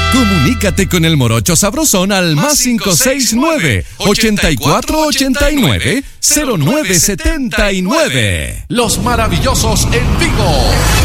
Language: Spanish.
Comunícate con el Morocho Sabrosón al más 569-8489-0979. Los Maravillosos en Vigo.